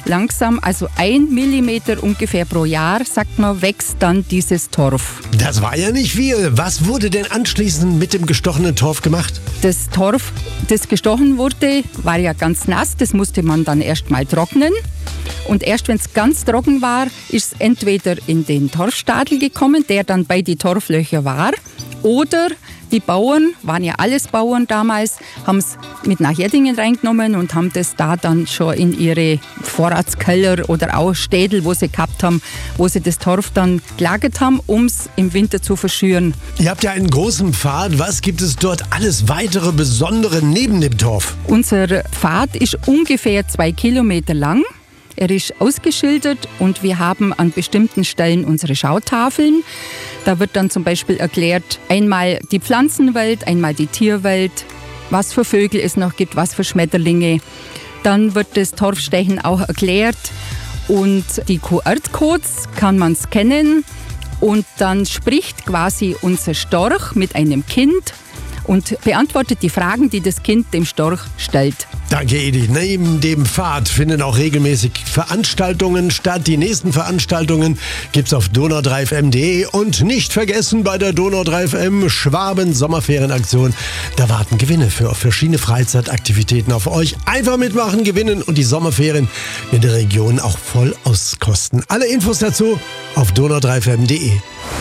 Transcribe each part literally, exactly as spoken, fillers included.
langsam, also ein Millimeter ungefähr pro Jahr, sagt man, wächst dann dieses Torf. Das war ja nicht viel. Was wurde denn anschließend mit dem gestochenen Torf gemacht? Das Torf, das gestochen wurde, war ja ganz nass. Das musste man dann erst mal trocknen. Und erst wenn es ganz trocken war, ist es entweder in den Torfstadel gekommen, der dann bei die Torflöcher war, oder die Bauern, waren ja alles Bauern damals, haben es mit nach Jeddingen reingenommen und haben das da dann schon in ihre Vorratskeller oder auch Städel, wo sie gehabt haben, wo sie das Torf dann gelagert haben, um es im Winter zu verschüren. Ihr habt ja einen großen Pfad. Was gibt es dort alles weitere Besondere neben dem Torf? Unser Pfad ist ungefähr zwei Kilometer lang. Er ist ausgeschildert und wir haben an bestimmten Stellen unsere Schautafeln. Da wird dann zum Beispiel erklärt, einmal die Pflanzenwelt, einmal die Tierwelt, was für Vögel es noch gibt, was für Schmetterlinge. Dann wird das Torfstechen auch erklärt und die Q R-Codes kann man scannen und dann spricht quasi unser Storch mit einem Kind und beantwortet die Fragen, die das Kind dem Storch stellt. Danke, Edith. Neben dem Pfad finden auch regelmäßig Veranstaltungen statt. Die nächsten Veranstaltungen gibt's auf donau drei f m punkt d e und nicht vergessen bei der Donau drei F M Schwaben Sommerferienaktion. Da warten Gewinne für verschiedene Freizeitaktivitäten auf euch. Einfach mitmachen, gewinnen und die Sommerferien in der Region auch voll auskosten. Alle Infos dazu auf donau drei f m punkt d e.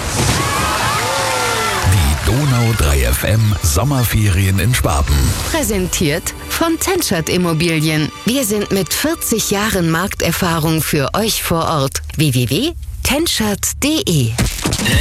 Donau drei F M Sommerferien in Schwaben. Präsentiert von Tenschert Immobilien. Wir sind mit vierzig Jahren Markterfahrung für euch vor Ort. w w w punkt tenschert punkt d e